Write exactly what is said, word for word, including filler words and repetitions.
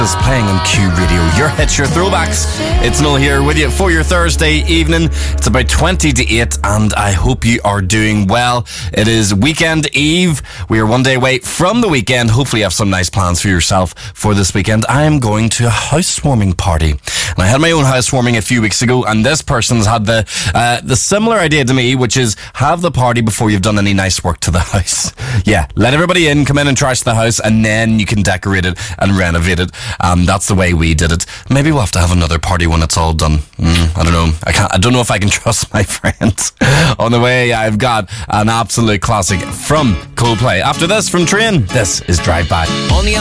is playing on Q Radio. Your hits, your throwbacks. It's Noel here with you for your Thursday evening. It's about twenty to eight and I hope you are doing well. It is weekend eve. We are one day away from the weekend. Hopefully you have some nice plans for yourself for this weekend. I am going to a housewarming party. And I had my own housewarming a few weeks ago, and this person's had the uh, the similar idea to me, which is have the party before you've done any nice work to the house. Yeah, let everybody in, come in and trash the house, and then you can decorate it and renovate it. Um, that's the way we did it. Maybe we'll have to have another party when it's all done. Mm, I don't know. I can't. I don't know if I can trust my friends. On the way, I've got an absolute classic from Coldplay. After this, from Train, this is Drive By. On the